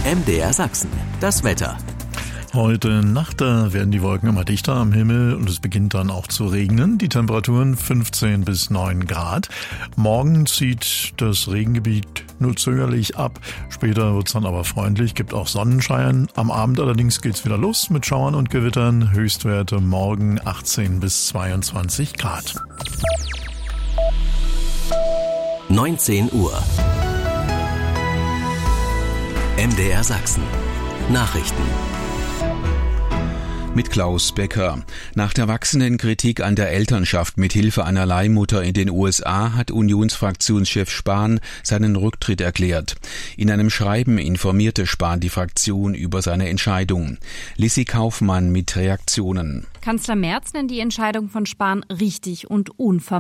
MDR Sachsen, das Wetter. Heute Nacht werden die Wolken immer dichter am Himmel und es beginnt dann auch zu regnen. Die Temperaturen 15 bis 9 Grad. Morgen zieht das Regengebiet nur zögerlich ab. Später wird es dann aber freundlich, gibt auch Sonnenschein. Am Abend allerdings geht's wieder los mit Schauern und Gewittern. Höchstwerte morgen 18 bis 22 Grad. 19 Uhr. MDR Sachsen. Nachrichten. Mit Klaus Becker. Nach der wachsenden Kritik an der Elternschaft mit Hilfe einer Leihmutter in den USA hat Unionsfraktionschef Spahn seinen Rücktritt erklärt. In einem Schreiben informierte Spahn die Fraktion über seine Entscheidung. Lissi Kaufmann mit Reaktionen. Kanzler Merz nennt die Entscheidung von Spahn richtig und unvermeidbar.